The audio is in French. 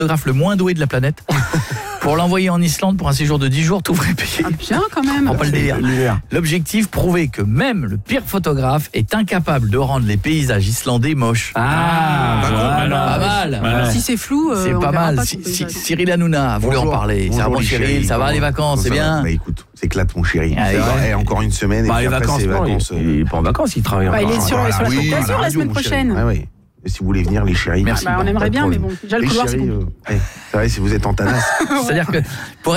photographe le moins doué de la planète. Pour l'envoyer en Islande pour un séjour de 10 jours, tout vrai payer. Ah, bien quand même. Prends pas le délire. L'objectif, prouver que même le pire photographe est incapable de rendre les paysages islandais moches. Pas mal. Voilà. Si c'est flou, C'est on pas verra mal. pas ton paysage. Cyril Hanouna a voulu en parler. C'est un bon Cyril, ça va les vacances, c'est bien. Bah écoute, c'est éclate mon chéri. Ah, Et encore une semaine et puis les après vacances, c'est non, vacances. il est pas en vacances, il travaille Bah, il encore. est sur la Côte d'Azur la semaine prochaine. Ah oui. Et si vous voulez venir les chéris. Merci. On aimerait bien, mais bon, déjà le Les couloir c'est chéris, compliqué. c'est vrai si vous êtes en tanasse. C'est-à-dire que pour